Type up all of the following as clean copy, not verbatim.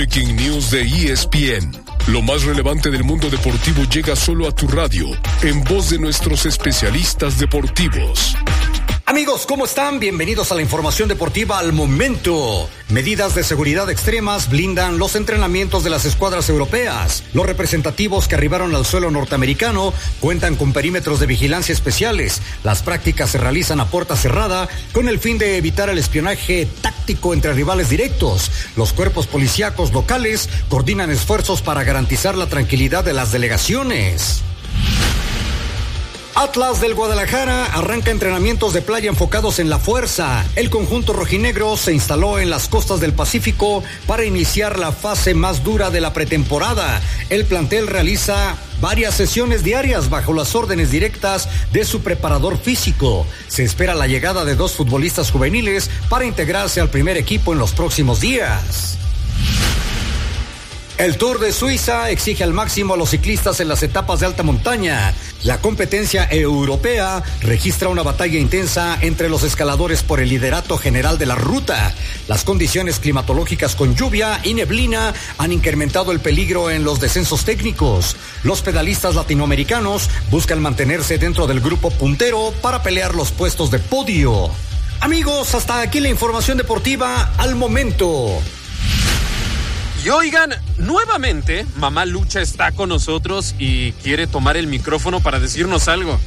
Breaking News de ESPN. Lo más relevante del mundo deportivo llega solo a tu radio, en voz de nuestros especialistas deportivos. Amigos, ¿cómo están? Bienvenidos a la información deportiva al momento. Medidas de seguridad extremas blindan los entrenamientos de las escuadras europeas. Los representativos que arribaron al suelo norteamericano cuentan con perímetros de vigilancia especiales. Las prácticas se realizan a puerta cerrada con el fin de evitar el espionaje táctico entre rivales directos. Los cuerpos policíacos locales coordinan esfuerzos para garantizar la tranquilidad de las delegaciones. Atlas del Guadalajara arranca entrenamientos de playa enfocados en la fuerza. El conjunto rojinegro se instaló en las costas del Pacífico para iniciar la fase más dura de la pretemporada. El plantel realiza varias sesiones diarias bajo las órdenes directas de su preparador físico. Se espera la llegada de 2 futbolistas juveniles para integrarse al primer equipo en los próximos días. El Tour de Suiza exige al máximo a los ciclistas en las etapas de alta montaña. La competencia europea registra una batalla intensa entre los escaladores por el liderato general de la ruta. Las condiciones climatológicas con lluvia y neblina han incrementado el peligro en los descensos técnicos. Los pedalistas latinoamericanos buscan mantenerse dentro del grupo puntero para pelear los puestos de podio. Amigos, hasta aquí la información deportiva al momento. Y oigan, nuevamente, Mamá Lucha está con nosotros y quiere tomar el micrófono para decirnos algo.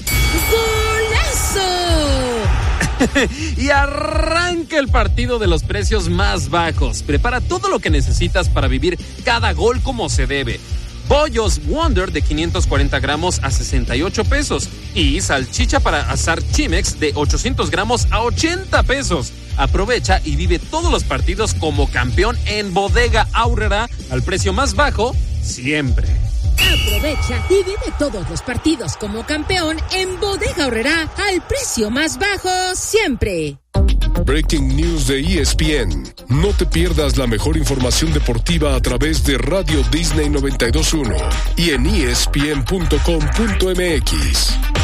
¡Golazo! Y arranca el partido de los precios más bajos. Prepara todo lo que necesitas para vivir cada gol como se debe. Bollos Wonder de 540 gramos a 68 pesos. Y salchicha para asar Chimex de 800 gramos a 80 pesos. Aprovecha y vive todos los partidos como campeón en Bodega Aurrera al precio más bajo siempre. Aprovecha y vive todos los partidos como campeón en Bodega Aurrera al precio más bajo siempre. Breaking News de ESPN. No te pierdas la mejor información deportiva a través de Radio Disney 92.1 y en ESPN.com.mx.